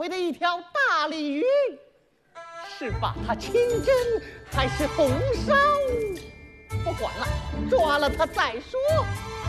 回的一条大鲤鱼，是把它清蒸还是红烧？不管了，抓了它再说。